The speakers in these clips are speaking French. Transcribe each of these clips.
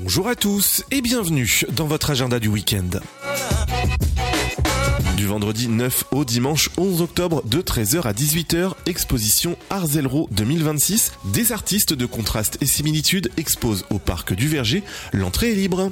Bonjour à tous et bienvenue dans votre agenda du week-end. Du vendredi 9 au dimanche 11 octobre de 13h à 18h, exposition Arzelro 2026. Des artistes de contraste et similitudes exposent au Parc du Verger. L'entrée est libre.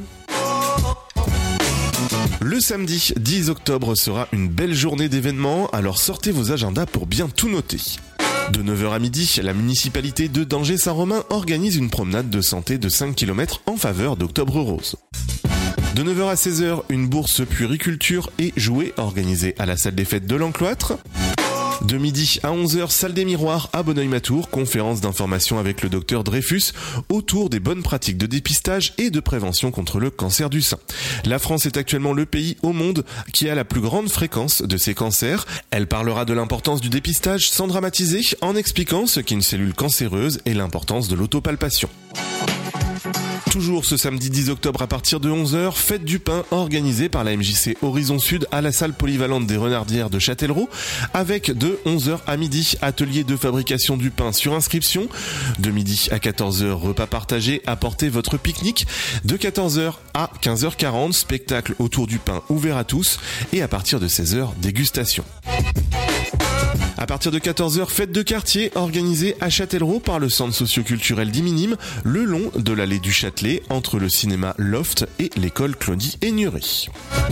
Le samedi 10 octobre sera une belle journée d'événements, alors sortez vos agendas pour bien tout noter. De 9h à midi, la municipalité de Danger-Saint-Romain organise une promenade de santé de 5 km en faveur d'Octobre Rose. De 9h à 16h, une bourse puériculture et jouets organisée à la salle des fêtes de l'Encloître. De midi à 11h, salle des miroirs à Bonneuil-Matour, conférence d'information avec le docteur Dreyfus autour des bonnes pratiques de dépistage et de prévention contre le cancer du sein. La France est actuellement le pays au monde qui a la plus grande fréquence de ces cancers. Elle parlera de l'importance du dépistage sans dramatiser, en expliquant ce qu'est une cellule cancéreuse et l'importance de l'autopalpation. Toujours ce samedi 10 octobre à partir de 11h, fête du pain organisée par la MJC Horizon Sud à la salle polyvalente des Renardières de Châtellerault, avec de 11h à midi, atelier de fabrication du pain sur inscription. De midi à 14h, repas partagé, apportez votre pique-nique. De 14h à 15h40, spectacle autour du pain ouvert à tous. Et à partir de 16h, dégustation. À partir de 14h, fête de quartier organisée à Châtellerault par le centre socio-culturel d'Iminim, le long de l'allée du Châtelet, entre le cinéma Loft et l'école Claudie Aigneret.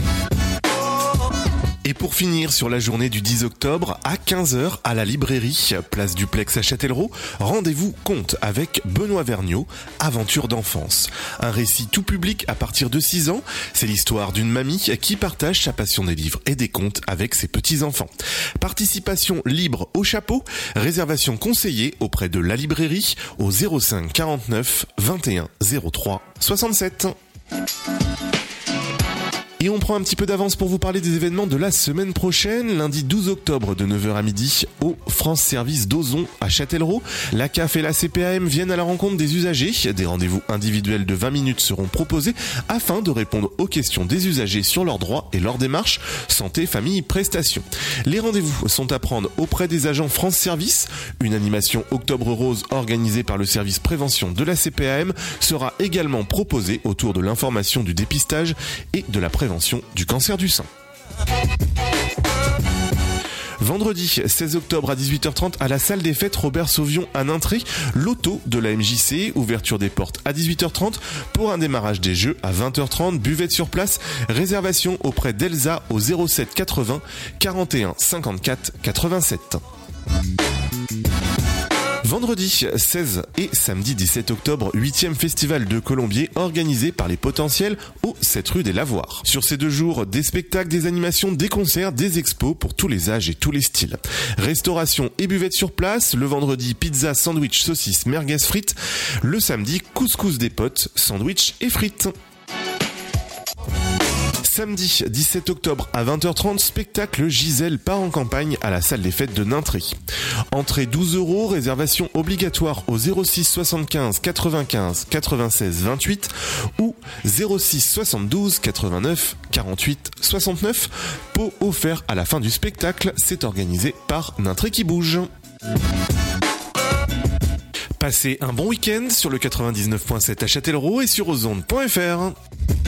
Et pour finir sur la journée du 10 octobre, à 15h, à la librairie, place du Plex à Châtellerault, rendez-vous conte avec Benoît Vergniaud, Aventure d'enfance. Un récit tout public à partir de 6 ans, c'est l'histoire d'une mamie qui partage sa passion des livres et des contes avec ses petits-enfants. Participation libre au chapeau, réservation conseillée auprès de la librairie au 05 49 21 03 67. Et on prend un petit peu d'avance pour vous parler des événements de la semaine prochaine. Lundi 12 octobre de 9h à midi au France Service d'Ozon à Châtellerault. La CAF et la CPAM viennent à la rencontre des usagers. Des rendez-vous individuels de 20 minutes seront proposés afin de répondre aux questions des usagers sur leurs droits et leurs démarches santé, famille, prestations. Les rendez-vous sont à prendre auprès des agents France Service. Une animation Octobre Rose organisée par le service prévention de la CPAM sera également proposée autour de l'information du dépistage et de la prévention du cancer du sein. Vendredi 16 octobre à 18h30 à la salle des fêtes Robert Sauvion à Nintré, l'auto de la MJC, ouverture des portes à 18h30 pour un démarrage des jeux à 20h30, buvette sur place, réservation auprès d'Elsa au 07 80 41 54 87. Vendredi 16 et samedi 17 octobre, 8e festival de Colombier organisé par les Potentiels au 7 rue des Lavoirs. Sur ces 2 jours, des spectacles, des animations, des concerts, des expos pour tous les âges et tous les styles. Restauration et buvette sur place, le vendredi pizza, sandwich, saucisse, merguez, frites. Le samedi, couscous des potes, sandwich et frites. Samedi 17 octobre à 20h30, spectacle Gisèle part en campagne à la salle des fêtes de Nintré. Entrée 12 €, réservation obligatoire au 06 75 95 96 28 ou 06 72 89 48 69. Pot offert à la fin du spectacle, c'est organisé par Nintré qui bouge. Passez un bon week-end sur le 99.7 à Châtellerault et sur ozonde.fr.